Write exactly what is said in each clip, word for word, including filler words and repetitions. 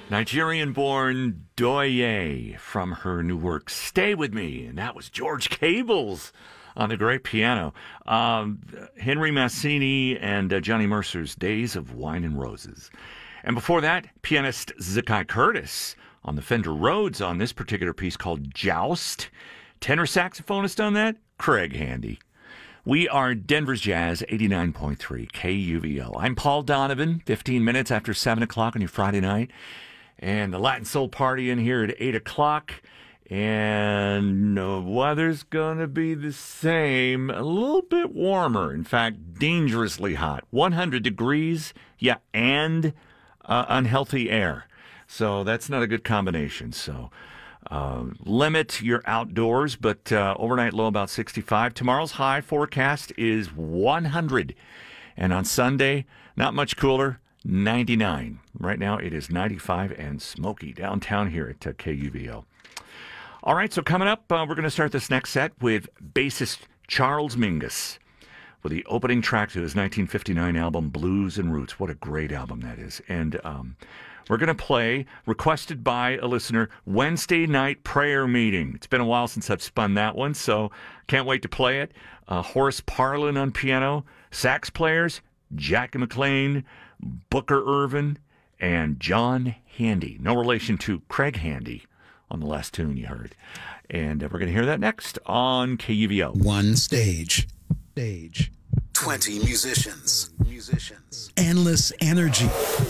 Nigerian-born Doye from her new work, Stay With Me. And that was George Cables on the great piano. Um, Henry Mancini and uh, Johnny Mercer's Days of Wine and Roses. And before that, pianist Zakai Curtis on the Fender Rhodes on this particular piece called Joust. Tenor saxophonist on that, Craig Handy. We are Denver's Jazz, eighty-nine point three K U V O. I'm Paul Donovan, fifteen minutes after seven o'clock on your Friday night. And the Latin Soul Party in here at eight o'clock. And the weather's going to be the same, a little bit warmer. In fact, dangerously hot. one hundred degrees, yeah, and uh, unhealthy air. So that's not a good combination. So uh, limit your outdoors, but uh, overnight low about sixty-five. Tomorrow's high forecast is one hundred. And on Sunday, not much cooler, ninety-nine. Right now it is ninety-five and smoky downtown here at uh, K U V O. All right, so coming up, uh, we're going to start this next set with bassist Charles Mingus with the opening track to his nineteen fifty-nine album, Blues and Roots. What a great album that is. And um, we're going to play, requested by a listener, Wednesday Night Prayer Meeting. It's been a while since I've spun that one, so can't wait to play it. Uh, Horace Parlin on piano, sax players, Jackie McLean, Booker Irvin, and John Handy. No relation to Craig Handy on the last tune you heard. And uh, we're going to hear that next on K U V O. One stage. Stage. twenty musicians. Musicians. Endless energy.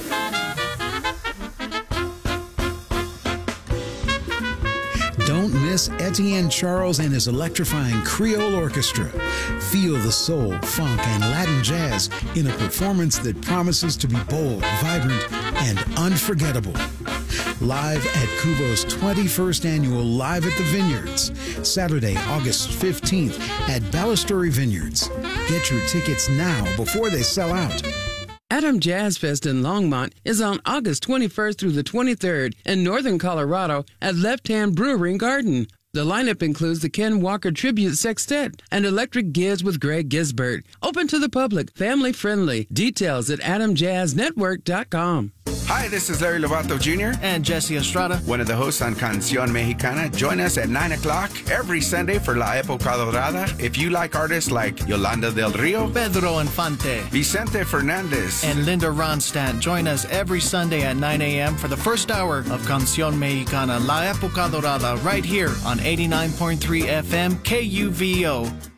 Don't miss Etienne Charles and his electrifying Creole Orchestra. Feel the soul, funk, and Latin jazz in a performance that promises to be bold, vibrant, and unforgettable. Live at Kubo's twenty-first Annual Live at the Vineyards, Saturday, August fifteenth at Balustrade Vineyards. Get your tickets now before they sell out. Adam Jazz Fest in Longmont is on August twenty-first through the twenty-third in northern Colorado at Left Hand Brewery and Garden. The lineup includes the Ken Walker Tribute Sextet and Electric Giz with Greg Gisbert. Open to the public, family friendly. Details at adam jazz network dot com. Hi, this is Larry Lovato Junior and Jesse Estrada, one of the hosts on Canción Mexicana. Join us at nine o'clock every Sunday for La Época Dorada. If you like artists like Yolanda del Rio, Pedro Infante, Vicente Fernandez, and Linda Ronstadt, join us every Sunday at nine a.m. for the first hour of Canción Mexicana, La Época Dorada, right here on eighty-nine point three F M K U V O.